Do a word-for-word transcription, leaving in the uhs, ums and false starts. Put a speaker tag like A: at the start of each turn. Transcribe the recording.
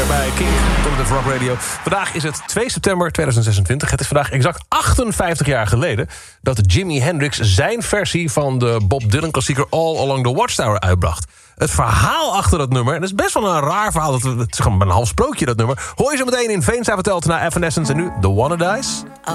A: bij Kink, Alternative Rock Radio. Vandaag is het twee september tweeduizend zesentwintig. Het is vandaag exact achtenvijftig jaar geleden dat Jimi Hendrix zijn versie van de Bob Dylan klassieker All Along the Watchtower uitbracht. Het verhaal achter dat nummer, en dat is best wel een raar verhaal, het is gewoon een half sprookje dat nummer, hoor je zo meteen in Veenstra verteld naar Evanescence en nu The Wanna Dies.